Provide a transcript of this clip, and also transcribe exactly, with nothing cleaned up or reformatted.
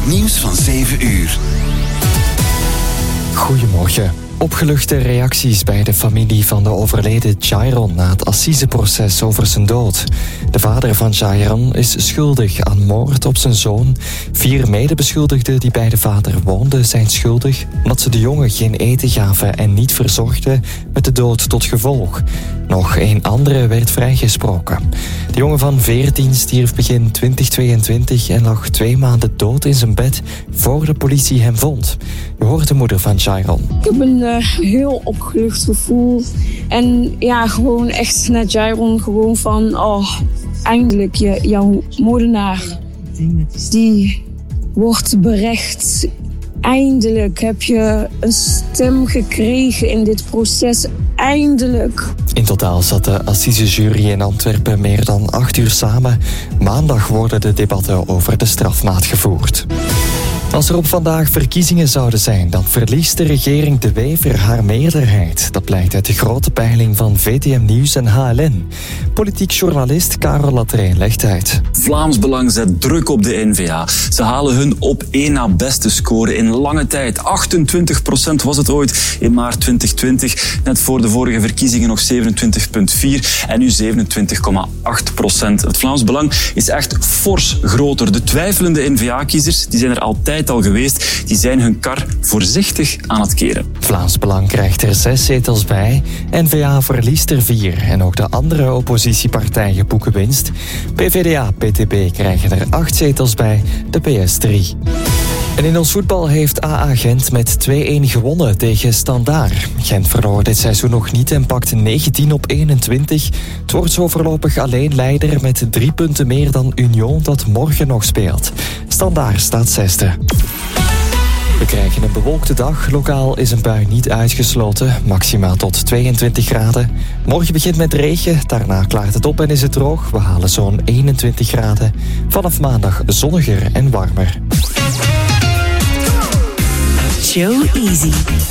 Het nieuws van zeven uur. Goedemorgen. Opgeluchte reacties bij de familie van de overleden Jairon na het assiseproces over zijn dood. De vader van Jairon is schuldig aan moord op zijn zoon. Vier medebeschuldigden die bij de vader woonden zijn schuldig omdat ze de jongen geen eten gaven en niet verzorgden, met de dood tot gevolg. Nog een andere werd vrijgesproken. De jongen van veertien stierf begin twintig tweeëntwintig en lag twee maanden dood in zijn bed voor de politie hem vond. Je hoort de moeder van Jairon. Ik heb een uh, heel opgelucht gevoel. En ja, gewoon echt naar Jairon gewoon van... Oh, eindelijk, je, jouw moordenaar, die wordt berecht. Eindelijk heb je een stem gekregen in dit proces. Eindelijk. In totaal zat de assisejury in Antwerpen meer dan acht uur samen. Maandag worden de debatten over de strafmaat gevoerd. Als er op vandaag verkiezingen zouden zijn, dan verliest de regering De Wever haar meerderheid. Dat blijkt uit de grote peiling van V T M Nieuws en H L N. Politiek journalist Karel Latrijn legt uit. Vlaams Belang zet druk op de N V A. Ze halen hun op één na beste score in lange tijd. achtentwintig procent was het ooit in maart twintig twintig. Net voor de vorige verkiezingen nog zevenentwintig komma vier en nu zevenentwintig komma acht procent. Het Vlaams Belang is echt fors groter. De twijfelende N V A-kiezers die zijn er altijd al geweest, die zijn hun kar voorzichtig aan het keren. Vlaams Belang krijgt er zes zetels bij, N V A verliest er vier en ook de andere oppositiepartijen boeken winst. P V D A, P T B krijgen er acht zetels bij, de P S drie. En in ons voetbal heeft A A Gent met twee-een gewonnen tegen Standaard. Gent verloor dit seizoen nog niet en pakte negentien op eenentwintig. Het wordt zo voorlopig alleen leider met drie punten meer dan Union dat morgen nog speelt. Standaard staat zesde. We krijgen een bewolkte dag. Lokaal is een bui niet uitgesloten. Maximaal tot tweeëntwintig graden. Morgen begint met regen. Daarna klaart het op en is het droog. We halen zo'n eenentwintig graden. Vanaf maandag zonniger en warmer. Joe Easy.